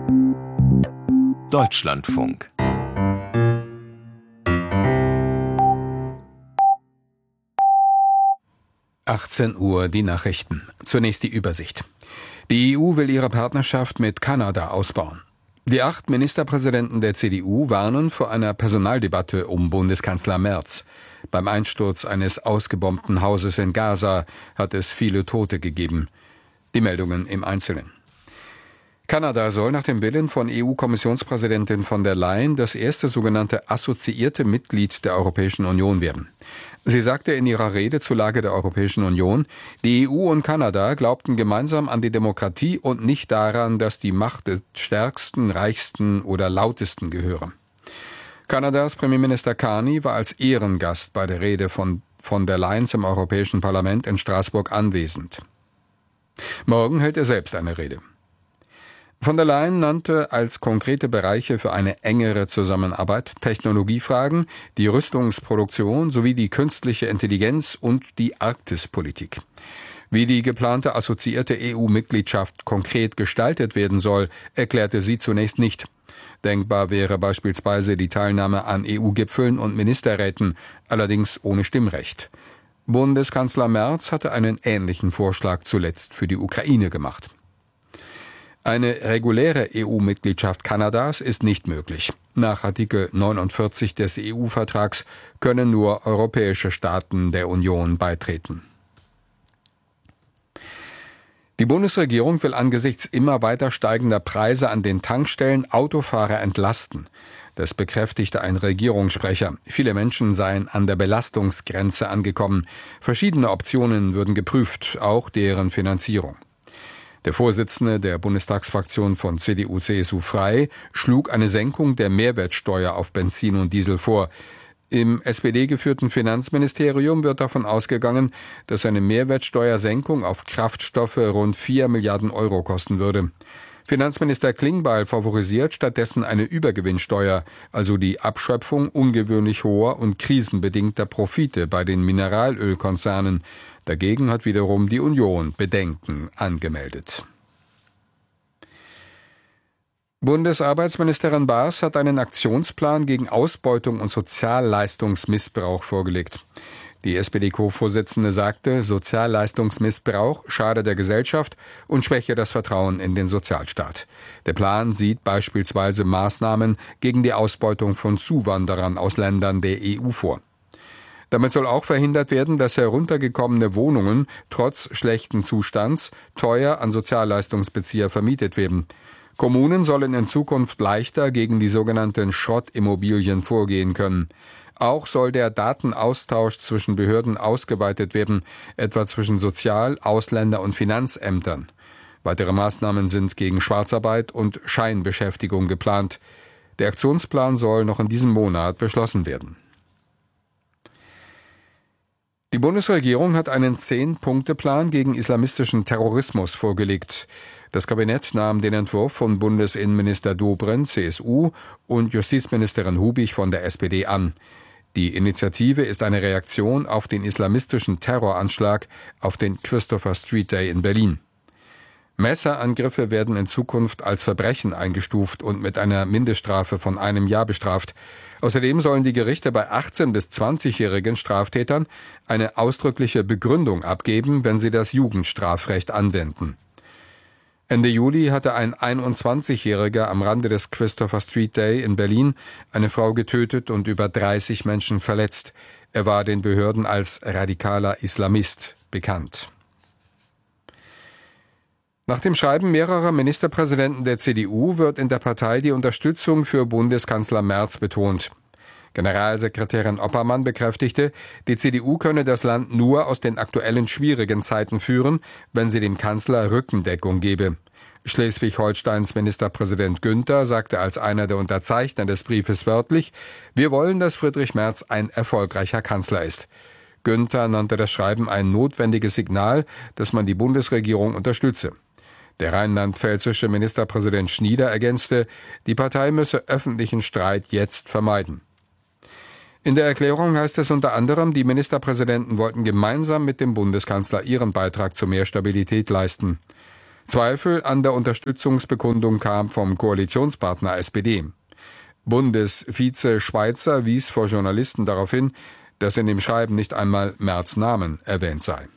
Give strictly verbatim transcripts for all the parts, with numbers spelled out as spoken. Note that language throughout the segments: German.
Deutschlandfunk. achtzehn Uhr, die Nachrichten. Zunächst die Übersicht. Die E U will ihre Partnerschaft mit Kanada ausbauen. Die acht Ministerpräsidenten der C D U warnen vor einer Personaldebatte um Bundeskanzler Merz. Beim Einsturz eines ausgebombten Hauses in Gaza hat es viele Tote gegeben. Die Meldungen im Einzelnen. Kanada soll nach dem Willen von E U-Kommissionspräsidentin von der Leyen das erste sogenannte assoziierte Mitglied der Europäischen Union werden. Sie sagte in ihrer Rede zur Lage der Europäischen Union, die E U und Kanada glaubten gemeinsam an die Demokratie und nicht daran, dass die Macht des stärksten, reichsten oder lautesten gehöre. Kanadas Premierminister Carney war als Ehrengast bei der Rede von von der Leyen im Europäischen Parlament in Straßburg anwesend. Morgen hält er selbst eine Rede. Von der Leyen nannte als konkrete Bereiche für eine engere Zusammenarbeit Technologiefragen, die Rüstungsproduktion sowie die künstliche Intelligenz und die Arktispolitik. Wie die geplante assoziierte E U-Mitgliedschaft konkret gestaltet werden soll, erklärte sie zunächst nicht. Denkbar wäre beispielsweise die Teilnahme an E U-Gipfeln und Ministerräten, allerdings ohne Stimmrecht. Bundeskanzler Merz hatte einen ähnlichen Vorschlag zuletzt für die Ukraine gemacht. Eine reguläre E U-Mitgliedschaft Kanadas ist nicht möglich. Nach Artikel neunundvierzig des E U-Vertrags können nur europäische Staaten der Union beitreten. Die Bundesregierung will angesichts immer weiter steigender Preise an den Tankstellen Autofahrer entlasten. Das bekräftigte ein Regierungssprecher. Viele Menschen seien an der Belastungsgrenze angekommen. Verschiedene Optionen würden geprüft, auch deren Finanzierung. Der Vorsitzende der Bundestagsfraktion von C D U C S U Frei schlug eine Senkung der Mehrwertsteuer auf Benzin und Diesel vor. Im S P D-geführten Finanzministerium wird davon ausgegangen, dass eine Mehrwertsteuersenkung auf Kraftstoffe rund vier Milliarden Euro kosten würde. Finanzminister Klingbeil favorisiert stattdessen eine Übergewinnsteuer, also die Abschöpfung ungewöhnlich hoher und krisenbedingter Profite bei den Mineralölkonzernen. Dagegen hat wiederum die Union Bedenken angemeldet. Bundesarbeitsministerin Baas hat einen Aktionsplan gegen Ausbeutung und Sozialleistungsmissbrauch vorgelegt. Die S P D-Co-Vorsitzende sagte, Sozialleistungsmissbrauch schade der Gesellschaft und schwäche das Vertrauen in den Sozialstaat. Der Plan sieht beispielsweise Maßnahmen gegen die Ausbeutung von Zuwanderern aus Ländern der E U vor. Damit soll auch verhindert werden, dass heruntergekommene Wohnungen trotz schlechten Zustands teuer an Sozialleistungsbezieher vermietet werden. Kommunen sollen in Zukunft leichter gegen die sogenannten Schrottimmobilien vorgehen können. Auch soll der Datenaustausch zwischen Behörden ausgeweitet werden, etwa zwischen Sozial-, Ausländer- und Finanzämtern. Weitere Maßnahmen sind gegen Schwarzarbeit und Scheinbeschäftigung geplant. Der Aktionsplan soll noch in diesem Monat beschlossen werden. Die Bundesregierung hat einen Zehn-Punkte-Plan gegen islamistischen Terrorismus vorgelegt. Das Kabinett nahm den Entwurf von Bundesinnenminister Dobrindt, C S U, und Justizministerin Hubig von der S P D an. Die Initiative ist eine Reaktion auf den islamistischen Terroranschlag auf den Christopher Street Day in Berlin. Messerangriffe werden in Zukunft als Verbrechen eingestuft und mit einer Mindeststrafe von einem Jahr bestraft. Außerdem sollen die Gerichte bei achtzehn- bis zwanzigjährigen Straftätern eine ausdrückliche Begründung abgeben, wenn sie das Jugendstrafrecht anwenden. Ende Juli hatte ein einundzwanzigjähriger am Rande des Christopher Street Day in Berlin eine Frau getötet und über dreißig Menschen verletzt. Er war den Behörden als radikaler Islamist bekannt. Nach dem Schreiben mehrerer Ministerpräsidenten der C D U wird in der Partei die Unterstützung für Bundeskanzler Merz betont. Generalsekretärin Oppermann bekräftigte, die C D U könne das Land nur aus den aktuellen schwierigen Zeiten führen, wenn sie dem Kanzler Rückendeckung gebe. Schleswig-Holsteins Ministerpräsident Günther sagte als einer der Unterzeichner des Briefes wörtlich, wir wollen, dass Friedrich Merz ein erfolgreicher Kanzler ist. Günther nannte das Schreiben ein notwendiges Signal, dass man die Bundesregierung unterstütze. Der rheinland-pfälzische Ministerpräsident Schnieder ergänzte, die Partei müsse öffentlichen Streit jetzt vermeiden. In der Erklärung heißt es unter anderem, die Ministerpräsidenten wollten gemeinsam mit dem Bundeskanzler ihren Beitrag zu mehr Stabilität leisten. Zweifel an der Unterstützungsbekundung kam vom Koalitionspartner S P D. Bundesvize Schweizer wies vor Journalisten darauf hin, dass in dem Schreiben nicht einmal Merz' Namen erwähnt sei.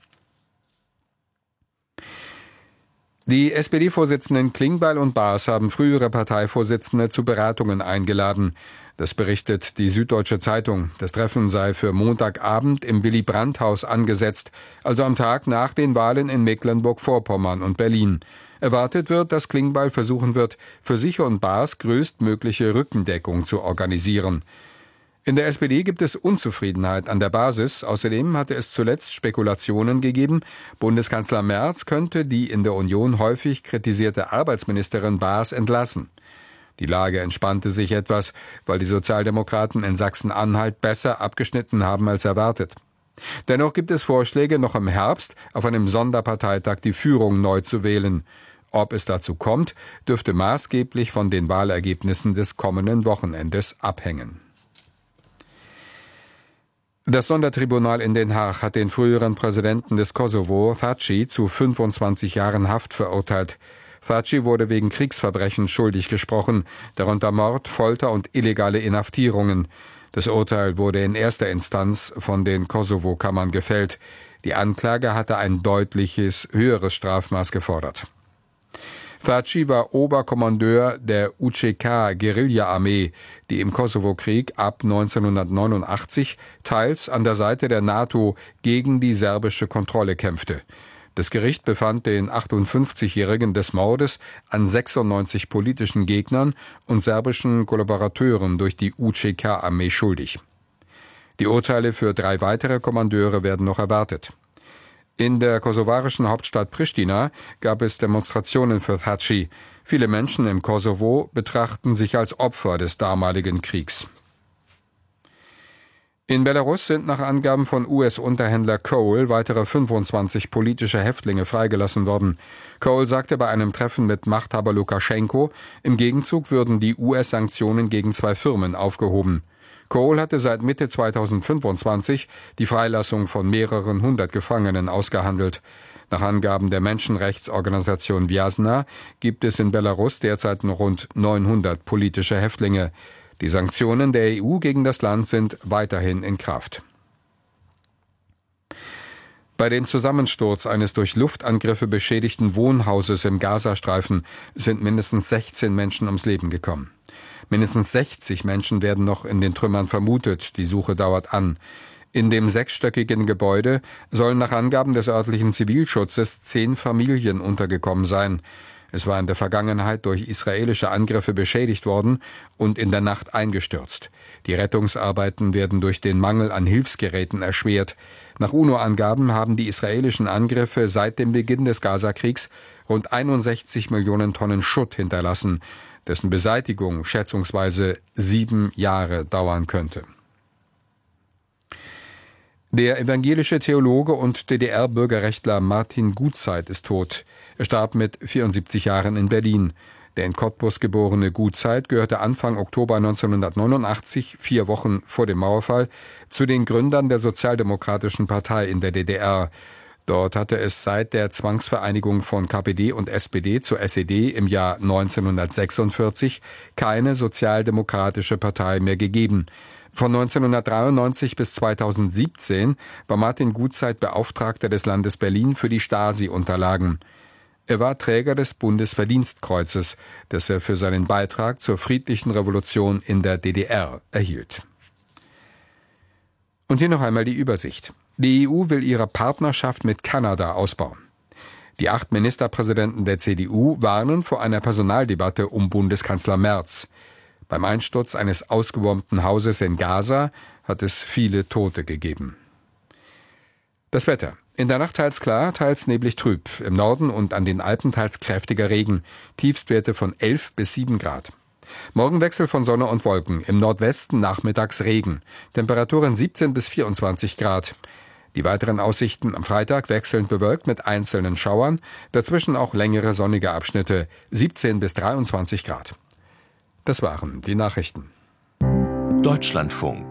Die S P D-Vorsitzenden Klingbeil und Baas haben frühere Parteivorsitzende zu Beratungen eingeladen. Das berichtet die Süddeutsche Zeitung. Das Treffen sei für Montagabend im Willy-Brandt-Haus angesetzt, also am Tag nach den Wahlen in Mecklenburg-Vorpommern und Berlin. Erwartet wird, dass Klingbeil versuchen wird, für sich und Baas größtmögliche Rückendeckung zu organisieren. In der S P D gibt es Unzufriedenheit an der Basis. Außerdem hatte es zuletzt Spekulationen gegeben, Bundeskanzler Merz könnte die in der Union häufig kritisierte Arbeitsministerin Baas entlassen. Die Lage entspannte sich etwas, weil die Sozialdemokraten in Sachsen-Anhalt besser abgeschnitten haben als erwartet. Dennoch gibt es Vorschläge, noch im Herbst auf einem Sonderparteitag die Führung neu zu wählen. Ob es dazu kommt, dürfte maßgeblich von den Wahlergebnissen des kommenden Wochenendes abhängen. Das Sondertribunal in Den Haag hat den früheren Präsidenten des Kosovo, Thaçi, zu fünfundzwanzig Jahren Haft verurteilt. Thaçi wurde wegen Kriegsverbrechen schuldig gesprochen, darunter Mord, Folter und illegale Inhaftierungen. Das Urteil wurde in erster Instanz von den Kosovo-Kammern gefällt. Die Anklage hatte ein deutliches, höheres Strafmaß gefordert. Thaçi war Oberkommandeur der U C K-Guerilla-Armee, die im Kosovo-Krieg ab neunzehnhundertneunundachtzig teils an der Seite der NATO gegen die serbische Kontrolle kämpfte. Das Gericht befand den achtundfünfzigjährigen des Mordes an sechsundneunzig politischen Gegnern und serbischen Kollaborateuren durch die U C K-Armee schuldig. Die Urteile für drei weitere Kommandeure werden noch erwartet. In der kosovarischen Hauptstadt Pristina gab es Demonstrationen für Thaçi. Viele Menschen im Kosovo betrachten sich als Opfer des damaligen Kriegs. In Belarus sind nach Angaben von U S-Unterhändler Cole weitere fünfundzwanzig politische Häftlinge freigelassen worden. Cole sagte bei einem Treffen mit Machthaber Lukaschenko, im Gegenzug würden die U S-Sanktionen gegen zwei Firmen aufgehoben. Cole hatte seit Mitte zweitausendfünfundzwanzig die Freilassung von mehreren hundert Gefangenen ausgehandelt. Nach Angaben der Menschenrechtsorganisation Vjasna gibt es in Belarus derzeit noch rund neunhundert politische Häftlinge. Die Sanktionen der E U gegen das Land sind weiterhin in Kraft. Bei dem Zusammensturz eines durch Luftangriffe beschädigten Wohnhauses im Gazastreifen sind mindestens sechzehn Menschen ums Leben gekommen. Mindestens sechzig Menschen werden noch in den Trümmern vermutet. Die Suche dauert an. In dem sechsstöckigen Gebäude sollen nach Angaben des örtlichen Zivilschutzes zehn Familien untergekommen sein. Es war in der Vergangenheit durch israelische Angriffe beschädigt worden und in der Nacht eingestürzt. Die Rettungsarbeiten werden durch den Mangel an Hilfsgeräten erschwert. Nach UNO-Angaben haben die israelischen Angriffe seit dem Beginn des Gazakriegs rund einundsechzig Millionen Tonnen Schutt hinterlassen, dessen Beseitigung schätzungsweise sieben Jahre dauern könnte. Der evangelische Theologe und D D R-Bürgerrechtler Martin Gutzeit ist tot. Er starb mit vierundsiebzig Jahren in Berlin. Der in Cottbus geborene Gutzeit gehörte Anfang Oktober neunzehnhundertneunundachtzig, vier Wochen vor dem Mauerfall, zu den Gründern der Sozialdemokratischen Partei in der D D R. Dort hatte es seit der Zwangsvereinigung von K P D und S P D zur S E D im Jahr neunzehnhundertsechsundvierzig keine sozialdemokratische Partei mehr gegeben. Von neunzehnhundertdreiundneunzig bis zweitausendsiebzehn war Martin Gutzeit Beauftragter des Landes Berlin für die Stasi-Unterlagen. Er war Träger des Bundesverdienstkreuzes, das er für seinen Beitrag zur friedlichen Revolution in der D D R erhielt. Und hier noch einmal die Übersicht. Die E U will ihre Partnerschaft mit Kanada ausbauen. Die acht Ministerpräsidenten der C D U warnen vor einer Personaldebatte um Bundeskanzler Merz. Beim Einsturz eines ausgebombten Hauses in Gaza hat es viele Tote gegeben. Das Wetter. In der Nacht teils klar, teils neblig trüb. Im Norden und an den Alpen teils kräftiger Regen. Tiefstwerte von elf bis sieben Grad. Morgen Wechsel von Sonne und Wolken. Im Nordwesten nachmittags Regen. Temperaturen siebzehn bis vierundzwanzig Grad. Die weiteren Aussichten am Freitag wechselnd bewölkt mit einzelnen Schauern. Dazwischen auch längere sonnige Abschnitte. siebzehn bis dreiundzwanzig Grad. Das waren die Nachrichten. Deutschlandfunk.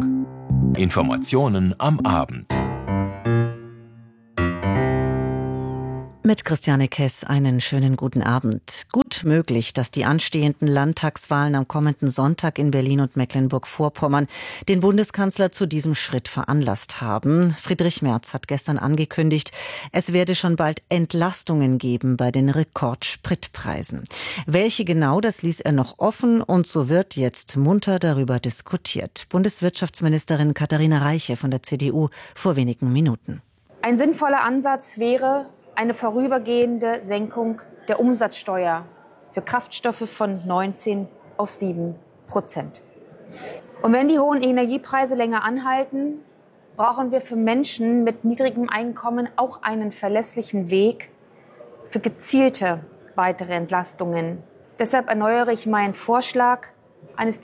Informationen am Abend. Mit Christiane Kess einen schönen guten Abend. Gut möglich, dass die anstehenden Landtagswahlen am kommenden Sonntag in Berlin und Mecklenburg-Vorpommern den Bundeskanzler zu diesem Schritt veranlasst haben. Friedrich Merz hat gestern angekündigt, es werde schon bald Entlastungen geben bei den Rekordspritpreisen. Welche genau, das ließ er noch offen und so wird jetzt munter darüber diskutiert. Bundeswirtschaftsministerin Katharina Reiche von der C D U vor wenigen Minuten. Ein sinnvoller Ansatz wäre eine vorübergehende Senkung der Umsatzsteuer für Kraftstoffe von neunzehn auf sieben Prozent. Und wenn die hohen Energiepreise länger anhalten, brauchen wir für Menschen mit niedrigem Einkommen auch einen verlässlichen Weg für gezielte weitere Entlastungen. Deshalb erneuere ich meinen Vorschlag eines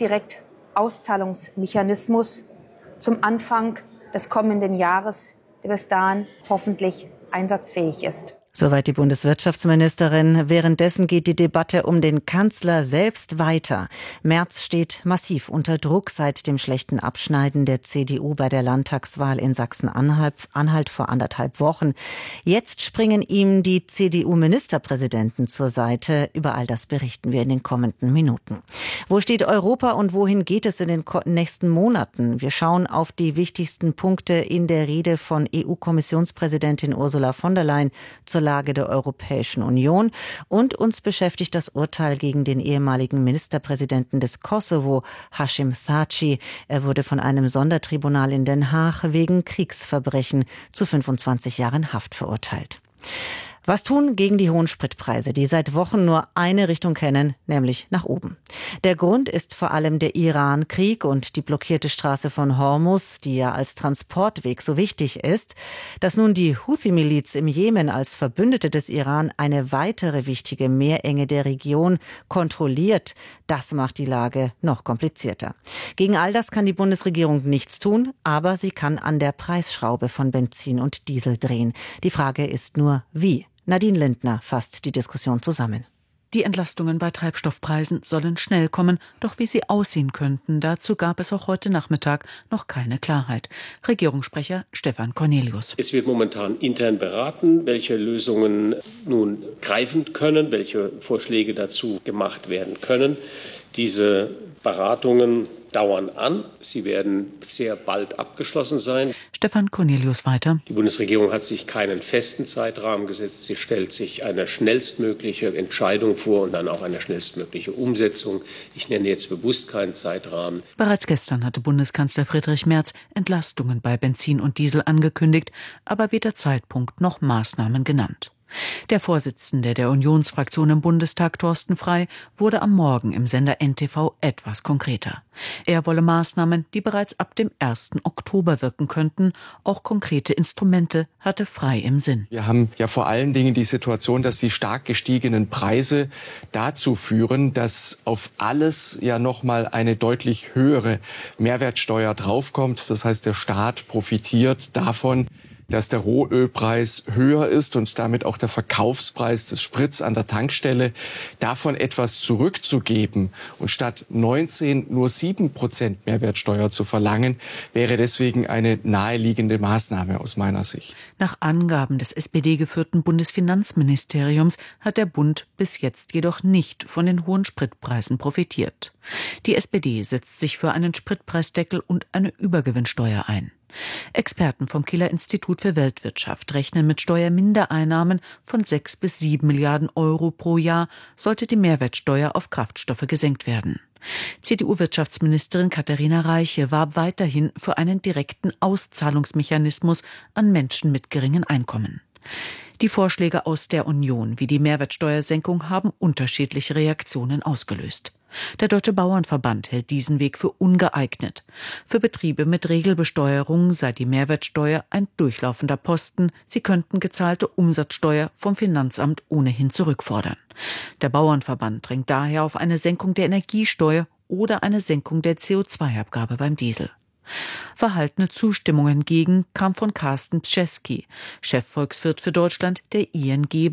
Direktauszahlungsmechanismus zum Anfang des kommenden Jahres, der bis dahin hoffentlich einsatzfähig ist. Soweit die Bundeswirtschaftsministerin. Währenddessen geht die Debatte um den Kanzler selbst weiter. Merz steht massiv unter Druck seit dem schlechten Abschneiden der C D U bei der Landtagswahl in Sachsen-Anhalt vor anderthalb Wochen. Jetzt springen ihm die C D U-Ministerpräsidenten zur Seite. Über all das berichten wir in den kommenden Minuten. Wo steht Europa und wohin geht es in den nächsten Monaten? Wir schauen auf die wichtigsten Punkte in der Rede von E U-Kommissionspräsidentin Ursula von der Leyen zur Lage der Europäischen Union und uns beschäftigt das Urteil gegen den ehemaligen Ministerpräsidenten des Kosovo, Hashim Thaçi. Er wurde von einem Sondertribunal in Den Haag wegen Kriegsverbrechen zu fünfundzwanzig Jahren Haft verurteilt. Was tun gegen die hohen Spritpreise, die seit Wochen nur eine Richtung kennen, nämlich nach oben? Der Grund ist vor allem der Iran-Krieg und die blockierte Straße von Hormuz, die ja als Transportweg so wichtig ist. Dass nun die Houthi-Miliz im Jemen als Verbündete des Iran eine weitere wichtige Meerenge der Region kontrolliert, das macht die Lage noch komplizierter. Gegen all das kann die Bundesregierung nichts tun, aber sie kann an der Preisschraube von Benzin und Diesel drehen. Die Frage ist nur, wie? Nadine Lindner fasst die Diskussion zusammen. Die Entlastungen bei Treibstoffpreisen sollen schnell kommen, doch wie sie aussehen könnten, dazu gab es auch heute Nachmittag noch keine Klarheit. Regierungssprecher Stefan Cornelius. Es wird momentan intern beraten, welche Lösungen nun greifen können, welche Vorschläge dazu gemacht werden können. Diese Beratungen dauern an. Sie werden sehr bald abgeschlossen sein. Stefan Cornelius weiter. Die Bundesregierung hat sich keinen festen Zeitrahmen gesetzt. Sie stellt sich eine schnellstmögliche Entscheidung vor und dann auch eine schnellstmögliche Umsetzung. Ich nenne jetzt bewusst keinen Zeitrahmen. Bereits gestern hatte Bundeskanzler Friedrich Merz Entlastungen bei Benzin und Diesel angekündigt, aber weder Zeitpunkt noch Maßnahmen genannt. Der Vorsitzende der Unionsfraktion im Bundestag, Thorsten Frey, wurde am Morgen im Sender N T V etwas konkreter. Er wolle Maßnahmen, die bereits ab dem ersten Oktober wirken könnten. Auch konkrete Instrumente hatte Frey im Sinn. Wir haben ja vor allen Dingen die Situation, dass die stark gestiegenen Preise dazu führen, dass auf alles ja nochmal eine deutlich höhere Mehrwertsteuer draufkommt. Das heißt, der Staat profitiert davon, dass der Rohölpreis höher ist und damit auch der Verkaufspreis des Sprits an der Tankstelle, davon etwas zurückzugeben und statt neunzehn nur sieben Prozent Mehrwertsteuer zu verlangen, wäre deswegen eine naheliegende Maßnahme aus meiner Sicht. Nach Angaben des S P D-geführten Bundesfinanzministeriums hat der Bund bis jetzt jedoch nicht von den hohen Spritpreisen profitiert. Die S P D setzt sich für einen Spritpreisdeckel und eine Übergewinnsteuer ein. Experten vom Kieler Institut für Weltwirtschaft rechnen mit Steuermindereinnahmen von sechs bis sieben Milliarden Euro pro Jahr, sollte die Mehrwertsteuer auf Kraftstoffe gesenkt werden. C D U-Wirtschaftsministerin Katharina Reiche war weiterhin für einen direkten Auszahlungsmechanismus an Menschen mit geringen Einkommen. Die Vorschläge aus der Union wie die Mehrwertsteuersenkung haben unterschiedliche Reaktionen ausgelöst. Der Deutsche Bauernverband hält diesen Weg für ungeeignet. Für Betriebe mit Regelbesteuerung sei die Mehrwertsteuer ein durchlaufender Posten. Sie könnten gezahlte Umsatzsteuer vom Finanzamt ohnehin zurückfordern. Der Bauernverband drängt daher auf eine Senkung der Energiesteuer oder eine Senkung der C O zwei Abgabe beim Diesel. Verhaltene Zustimmung hingegen kam von Carsten Czeski, Chefvolkswirt für Deutschland der I N G Bank,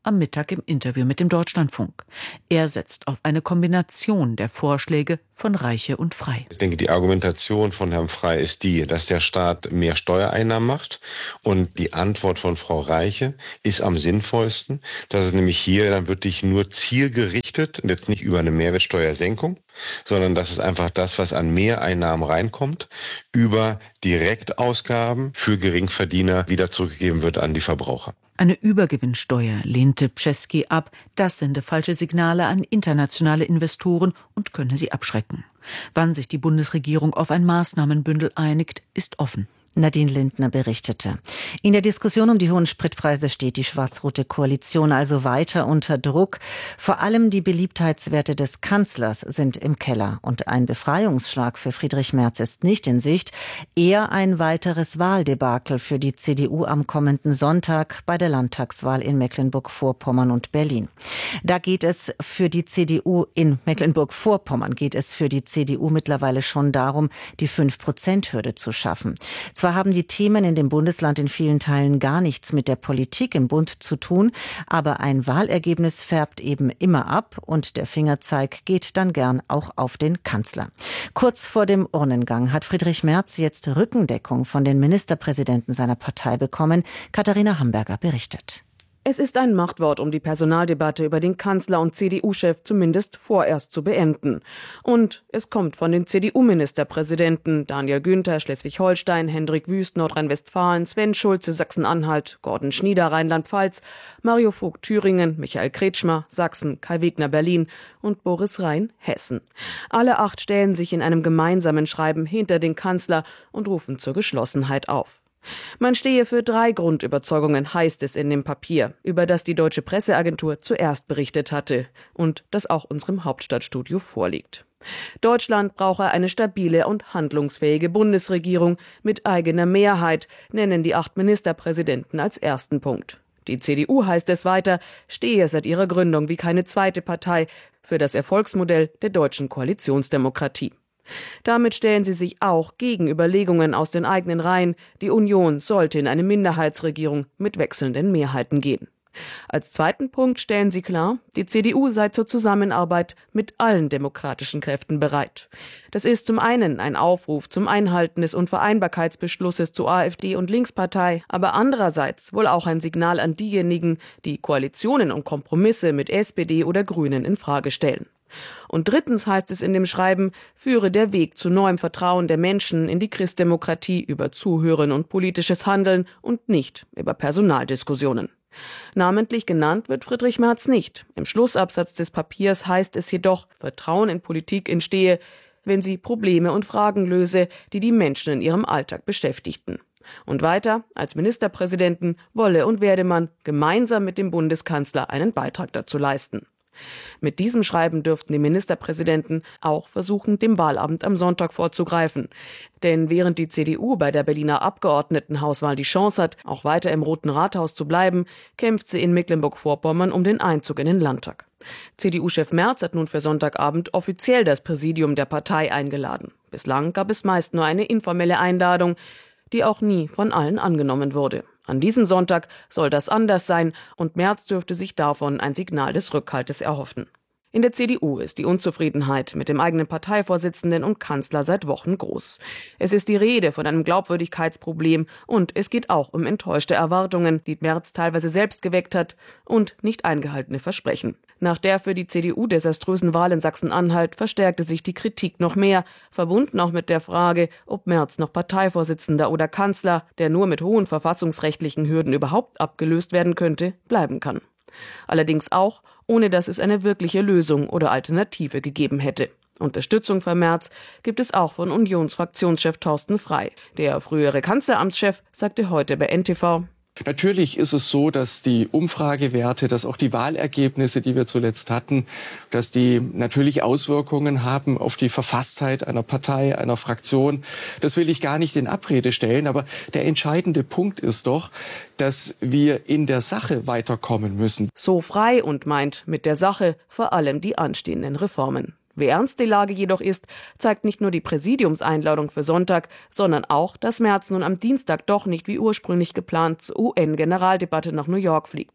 am Mittag im Interview mit dem Deutschlandfunk. Er setzt auf eine Kombination der Vorschläge von Reiche und Frei. Ich denke, die Argumentation von Herrn Frei ist die, dass der Staat mehr Steuereinnahmen macht. Und die Antwort von Frau Reiche ist am sinnvollsten, dass es nämlich hier dann wirklich nur zielgerichtet, und jetzt nicht über eine Mehrwertsteuersenkung, sondern dass es einfach das, was an Mehreinnahmen reinkommt, über Direktausgaben für Geringverdiener wieder zurückgegeben wird an die Verbraucher. Eine Übergewinnsteuer lehnte Pszeski ab. Das sende falsche Signale an internationale Investoren und könne sie abschrecken. Wann sich die Bundesregierung auf ein Maßnahmenbündel einigt, ist offen. Nadine Lindner berichtete. In der Diskussion um die hohen Spritpreise steht die schwarz-rote Koalition also weiter unter Druck. Vor allem die Beliebtheitswerte des Kanzlers sind im Keller. Und ein Befreiungsschlag für Friedrich Merz ist nicht in Sicht. Eher ein weiteres Wahldebakel für die C D U am kommenden Sonntag bei der Landtagswahl in Mecklenburg-Vorpommern und Berlin. Da geht es für die C D U in Mecklenburg-Vorpommern geht es für die C D U mittlerweile schon darum, die fünf Prozent Hürde zu schaffen. Zwar haben die Themen in dem Bundesland in vielen Teilen gar nichts mit der Politik im Bund zu tun, aber ein Wahlergebnis färbt eben immer ab und der Fingerzeig geht dann gern auch auf den Kanzler. Kurz vor dem Urnengang hat Friedrich Merz jetzt Rückendeckung von den Ministerpräsidenten seiner Partei bekommen. Katharina Hamburger berichtet. Es ist ein Machtwort, um die Personaldebatte über den Kanzler und C D U-Chef zumindest vorerst zu beenden. Und es kommt von den C D U-Ministerpräsidenten Daniel Günther, Schleswig-Holstein, Hendrik Wüst, Nordrhein-Westfalen, Sven Schulze, Sachsen-Anhalt, Gordon Schnieder, Rheinland-Pfalz, Mario Vogt, Thüringen, Michael Kretschmer, Sachsen, Kai Wegner, Berlin und Boris Rhein, Hessen. Alle acht stellen sich in einem gemeinsamen Schreiben hinter den Kanzler und rufen zur Geschlossenheit auf. Man stehe für drei Grundüberzeugungen, heißt es in dem Papier, über das die Deutsche Presseagentur zuerst berichtet hatte und das auch unserem Hauptstadtstudio vorliegt. Deutschland brauche eine stabile und handlungsfähige Bundesregierung mit eigener Mehrheit, nennen die acht Ministerpräsidenten als ersten Punkt. Die C D U, heißt es weiter, stehe seit ihrer Gründung wie keine zweite Partei für das Erfolgsmodell der deutschen Koalitionsdemokratie. Damit stellen sie sich auch gegen Überlegungen aus den eigenen Reihen, die Union sollte in eine Minderheitsregierung mit wechselnden Mehrheiten gehen. Als zweiten Punkt stellen sie klar, die C D U sei zur Zusammenarbeit mit allen demokratischen Kräften bereit. Das ist zum einen ein Aufruf zum Einhalten des Unvereinbarkeitsbeschlusses zu AfD und Linkspartei, aber andererseits wohl auch ein Signal an diejenigen, die Koalitionen und Kompromisse mit S P D oder Grünen in Frage stellen. Und drittens heißt es in dem Schreiben, führe der Weg zu neuem Vertrauen der Menschen in die Christdemokratie über Zuhören und politisches Handeln und nicht über Personaldiskussionen. Namentlich genannt wird Friedrich Merz nicht. Im Schlussabsatz des Papiers heißt es jedoch, Vertrauen in Politik entstehe, wenn sie Probleme und Fragen löse, die die Menschen in ihrem Alltag beschäftigten. Und weiter, als Ministerpräsidenten wolle und werde man gemeinsam mit dem Bundeskanzler einen Beitrag dazu leisten. Mit diesem Schreiben dürften die Ministerpräsidenten auch versuchen, dem Wahlabend am Sonntag vorzugreifen. Denn während die C D U bei der Berliner Abgeordnetenhauswahl die Chance hat, auch weiter im Roten Rathaus zu bleiben, kämpft sie in Mecklenburg-Vorpommern um den Einzug in den Landtag. C D U-Chef Merz hat nun für Sonntagabend offiziell das Präsidium der Partei eingeladen. Bislang gab es meist nur eine informelle Einladung, die auch nie von allen angenommen wurde. An diesem Sonntag soll das anders sein und Merz dürfte sich davon ein Signal des Rückhaltes erhoffen. In der C D U ist die Unzufriedenheit mit dem eigenen Parteivorsitzenden und Kanzler seit Wochen groß. Es ist die Rede von einem Glaubwürdigkeitsproblem und es geht auch um enttäuschte Erwartungen, die Merz teilweise selbst geweckt hat, und nicht eingehaltene Versprechen. Nach der für die C D U desaströsen Wahl in Sachsen-Anhalt verstärkte sich die Kritik noch mehr, verbunden auch mit der Frage, ob Merz noch Parteivorsitzender oder Kanzler, der nur mit hohen verfassungsrechtlichen Hürden überhaupt abgelöst werden könnte, bleiben kann. Allerdings auch, ohne dass es eine wirkliche Lösung oder Alternative gegeben hätte. Unterstützung für Merz gibt es auch von Unionsfraktionschef Thorsten Frey. Der frühere Kanzleramtschef sagte heute bei N T V: Natürlich ist es so, dass die Umfragewerte, dass auch die Wahlergebnisse, die wir zuletzt hatten, dass die natürlich Auswirkungen haben auf die Verfasstheit einer Partei, einer Fraktion. Das will ich gar nicht in Abrede stellen, aber der entscheidende Punkt ist doch, dass wir in der Sache weiterkommen müssen. So Frey und meint mit der Sache vor allem die anstehenden Reformen. Wie ernst die Lage jedoch ist, zeigt nicht nur die Präsidiumseinladung für Sonntag, sondern auch, dass Merz nun am Dienstag doch nicht wie ursprünglich geplant zur U N-Generaldebatte nach New York fliegt.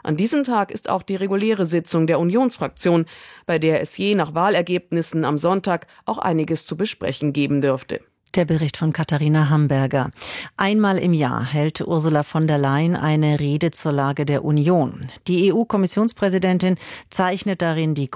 An diesem Tag ist auch die reguläre Sitzung der Unionsfraktion, bei der es je nach Wahlergebnissen am Sonntag auch einiges zu besprechen geben dürfte. Der Bericht von Katharina Hamberger. Einmal im Jahr hält Ursula von der Leyen eine Rede zur Lage der Union. Die E U-Kommissionspräsidentin zeichnet darin die